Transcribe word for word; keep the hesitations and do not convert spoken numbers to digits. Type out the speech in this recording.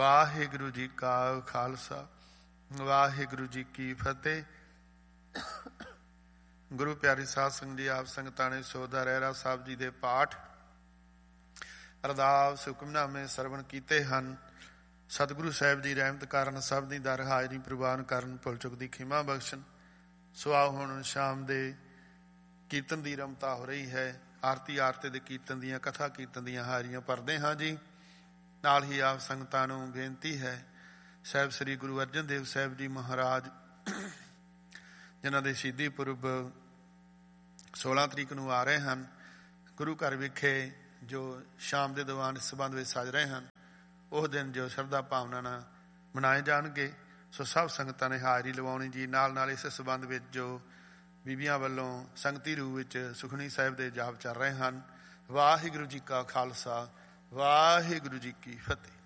ਵਾਹਿਗੁਰੂ ਜੀ ਕਾ ਖਾਲਸਾ, ਵਾਹਿਗੁਰੂ ਜੀ ਕੀ ਫਤਿਹ। ਗੁਰੂ ਪਿਆਰੀ ਸਾਧ ਸੰਗਤ ਜੀ, ਆਪ ਸੰਗਤਾਂ ਨੇ ਸੋਧਾ ਰਹਿਰਾ ਸਾਹਿਬ ਜੀ ਦੇ ਪਾਠ ਅਰਦਾਸ ਹੁਕਮਨਾਮੇ ਸਰਵਣ ਕੀਤੇ ਹਨ। ਸਤਿਗੁਰੂ ਸਾਹਿਬ ਦੀ ਰਹਿਮਤ ਕਾਰਨ ਸਭ ਦੀ ਦਰ ਹਾਜ਼ਰੀ ਪ੍ਰਵਾਨ ਕਰਨ, ਭੁੱਲ ਚੁੱਕ ਦੀ ਖਿਮਾ ਬਖਸ਼ਣ। ਸੋ ਆਓ ਹੁਣ ਸ਼ਾਮ ਦੇ ਕੀਰਤਨ ਦੀ ਰਮਤਾ ਹੋ ਰਹੀ ਹੈ। ਆਰਤੀ ਆਰਤੇ ਦੇ ਕੀਰਤਨ ਦੀਆਂ, ਕਥਾ ਕੀਰਤਨ ਦੀਆਂ ਹਾਜ਼ਰੀਆਂ ਭਰਦੇ ਹਾਂ ਜੀ। ਨਾਲ ਹੀ ਆਪ ਸੰਗਤਾਂ ਨੂੰ ਬੇਨਤੀ ਹੈ, ਸਾਹਿਬ ਸ੍ਰੀ ਗੁਰੂ ਅਰਜਨ ਦੇਵ ਸਾਹਿਬ ਜੀ ਮਹਾਰਾਜ ਜਿਨ੍ਹਾਂ ਦੇ ਸ਼ਹੀਦੀ ਪੁਰਬ ਸੋਲਾਂ ਤਰੀਕ ਨੂੰ ਆ ਰਹੇ ਹਨ, ਗੁਰੂ ਘਰ ਵਿਖੇ ਜੋ ਸ਼ਾਮ ਦੇ ਦੀਵਾਨ ਇਸ ਸੰਬੰਧ ਵਿੱਚ ਸੱਜ ਰਹੇ ਹਨ, ਉਹ ਦਿਨ ਜੋ ਸ਼ਰਧਾ ਭਾਵਨਾ ਨਾਲ ਮਨਾਏ ਜਾਣਗੇ। ਸੋ ਸਭ ਸੰਗਤਾਂ ਨੇ ਹਾਜ਼ਰੀ ਲਵਾਉਣੀ ਜੀ। ਨਾਲ ਨਾਲ ਇਸ ਸੰਬੰਧ ਵਿੱਚ ਜੋ ਬੀਬੀਆਂ ਵੱਲੋਂ ਸੰਗਤੀ ਰੂਪ ਵਿੱਚ ਸੁਖਮਨੀ ਸਾਹਿਬ ਦੇ ਜਾਪ ਚੱਲ ਰਹੇ ਹਨ। ਵਾਹਿਗੁਰੂ ਜੀ ਕਾ ਖਾਲਸਾ, ਵਾਹਿਗੁਰੂ ਜੀ ਕੀ ਫਤਿਹ।